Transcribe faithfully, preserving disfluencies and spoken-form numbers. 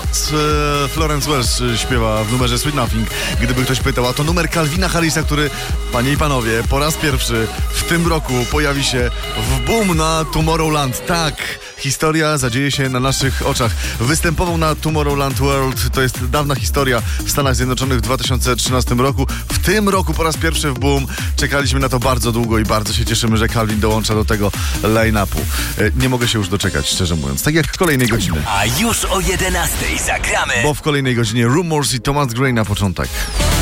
Florence Welch śpiewa w numerze Sweet Nothing. Gdyby ktoś pytał, a to numer Calvina Harrisa, który, panie i panowie, po raz pierwszy w tym roku pojawi się w boom na Tomorrowland. Tak, historia zadzieje się na naszych oczach. Występował na Tomorrowland World, to jest dawna historia w Stanach Zjednoczonych w dwa tysiące trzynastym roku. W tym roku po raz pierwszy w boom. Czekaliśmy na to bardzo długo i bardzo się cieszymy, że Calvin dołącza do tego line-upu. Nie mogę się już doczekać, szczerze mówiąc. Tak jak kolejnej godziny. A już o jedenastej zagramy. Bo w kolejnej godzinie Rumors i Thomas Gray na początek.